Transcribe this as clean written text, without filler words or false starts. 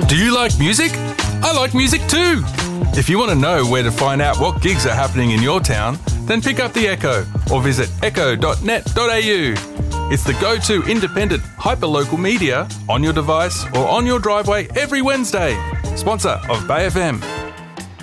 Do you like music? I like music too. If you want to know where to find out what gigs are happening in your town, then pick up the Echo or visit echo.net.au. It's the go-to independent hyperlocal media on your device or on your driveway every Wednesday. Sponsor of Bay FM.